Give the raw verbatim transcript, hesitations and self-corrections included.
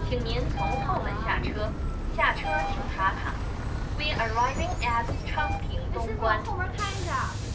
请您从后门下车，下车请查卡。We arriving at 昌平东关。 后门开着。